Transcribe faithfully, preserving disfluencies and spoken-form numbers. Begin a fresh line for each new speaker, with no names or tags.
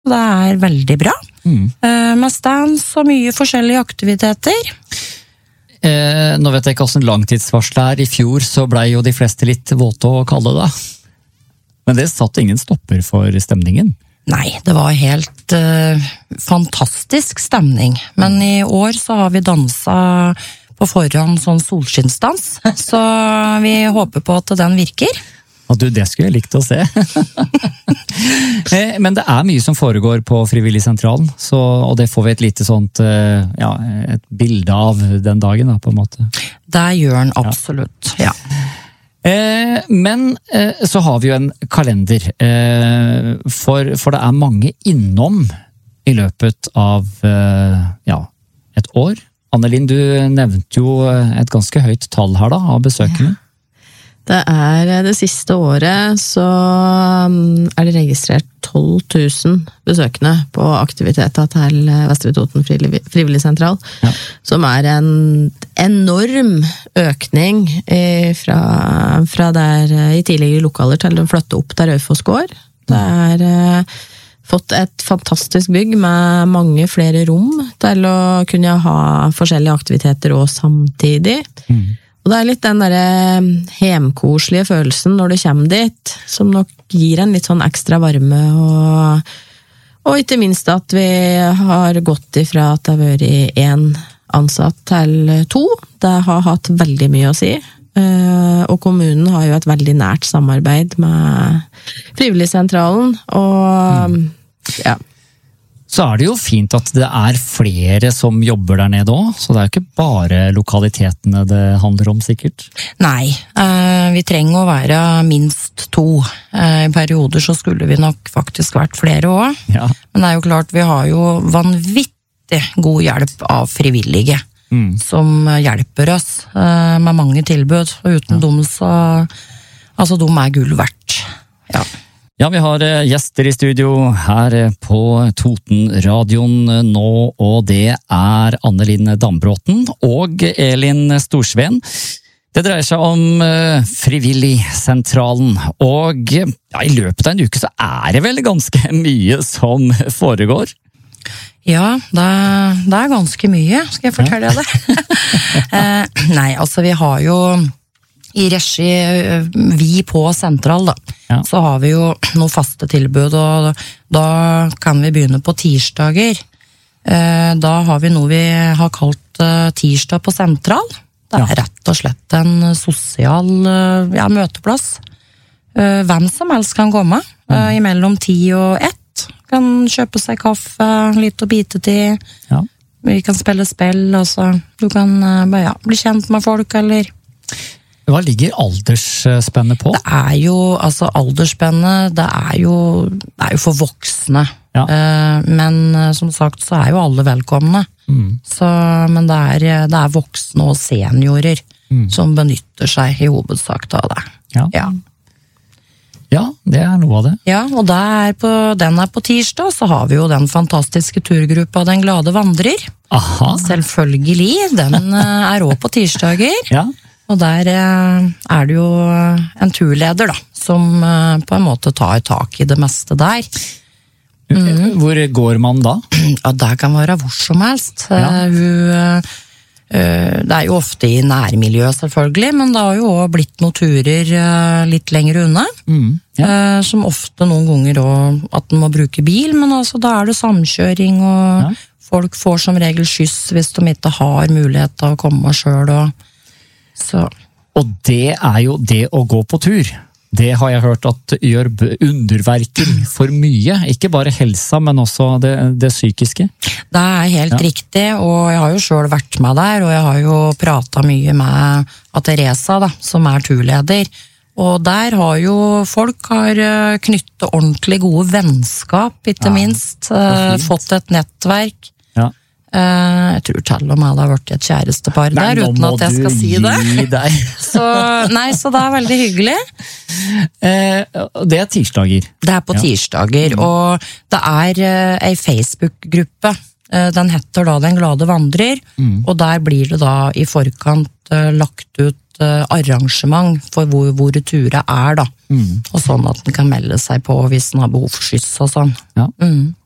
Det er veldig bra. Mm. Med stands og mye forskjellige aktiviteter.
Eh, nå vet jeg ikke hvordan langtidsvarsel er. I fjor så ble jo de fleste litt våte og kalde da. Men det satt ingen stopper for stemningen.
Nei, det var helt uh, fantastisk stemning. Men i år så har vi danset på forhånd sånn solskinnsdans. Så vi håper på at den virker.
Og du, det skulle jeg likt å se. Men det er mye som foregår på Frivilligsentralen, så, og det får vi et lite sånt, ja, et bilde av den dagen da, på en måte.
Det gjør den absolutt, ja.
ja. Men så har vi jo en kalender, for, for det er mange innom i løpet av, ja, et år. Annelin, du nevnte jo et ganske høyt tall her da, av besøkende.
Ja. Det er det siste året så er det registrert tolv tusen besøkende på aktiviteter til Vestre Toten Frivilligsentral, ja. Som er en enorm økning fra, fra der i tidligere lokaler til å flytte opp der Raufoss gård. Det er fått et fantastisk bygg med mange flere rom til å kunne ha forskjellige aktiviteter og samtidig. Mm. Og det er litt den der hemkoselige følelsen når du kommer dit, som nok gir en litt sånn ekstra varme, og, og ikke minst at vi har gått ifra at det har vært en ansatt til to. Det har hatt veldig mye å si, og kommunen har jo et veldig nært samarbeid med Frivilligsentralen, og ja.
Så er det jo fint at det er flere som jobber der nede også, så det er jo ikke bare lokalitetene det handler om sikkert.
Nei, eh, vi trenger å være minst to. Eh, I perioder så skulle vi nok faktisk vært flere også. Ja. Men det er jo klart, vi har jo vanvittig god hjelp av frivillige, mm. som hjelper oss eh, med mange tilbud. Og uten ja. dem så, altså de er gull verdt. Ja.
Ja, vi har gjester i studio her på Totenradioen nå, og det er Annelin Dambråten og Elin Storsveen. Det dreier seg om Frivilligsentralen, og ja, i løpet av en uke så er det vel ganske mye som foregår?
Ja, det er, det er ganske mye, skal jeg fortelle deg det. Nei, altså vi har jo i regi, vi på Sentral da, ja. Så har vi jo noen faste tilbud, og da kan vi begynne på tirsdager. Da har vi noe vi har kalt tirsdag på Sentral. Det er ja. Rett og slett en sosial ja, møteplass. Hvem som helst kan komme, mm. imellom ti og ett. Kan kjøpe seg kaffe, litt å bite til. Ja. Vi kan spille spill, altså. Du kan ja, bli kjent med folk, eller...
Hva ligger aldersspennet på?
Det er jo, altså aldersspennet, det er jo, det er jo for voksne. Ja. Men som sagt så er jo alle velkomne. Mm. Så, men det er, det er voksne og seniorer mm. som benytter seg i hovedsak av det.
Ja.
Ja.
Ja, det er noe av det.
Ja, og der på, den er på tirsdag, så har vi jo den fantastiske turgruppa Den Glade Vandrer.
Aha.
Selvfølgelig, den er også på tirsdager.
Ja.
Og der er det jo en turleder da, som på en måte tar tak i det meste der.
Mm. Hvor går man da?
Ja, det kan være hvor som helst. Ja. Hun, det er jo ofte i nærmiljøet selvfølgelig, men det har jo også blitt noen turer litt lenger unna. Mm. Ja. Som ofte noen ganger også at den må bruke bil, men altså da er det samkjøring, og ja. Folk får som regel skyss hvis de ikke har mulighet til å komme selv og Så.
Og det er jo det å gå på tur. Det har jeg hørt at gjør underverker for mye. Ikke bare helsa, men også det, det psykiske.
Det er helt ja. Riktig, og jeg har jo selv vært med der, og jeg har jo pratet mye med Teresa, da, som er turleder. Og der har jo folk har knyttet ordentlig gode vennskap, ikke ja, minst. Fått et nettverk. Ja. Jeg tror til og med det har vært et kjærestepar der, uten at jeg skal si det. så, nei, så det er veldig hyggelig.
Eh, det er tirsdager.
Det er på ja. Tirsdager, og det er en Facebook-gruppe. Den heter da Den Glade Vandrer, mm. og der blir det da i forkant lagt ut arrangement for hvor, hvor turet er da. Mm. Og sånn at den kan melde seg på hvis den har behov for skyss og sånn.
Ja.
Mm.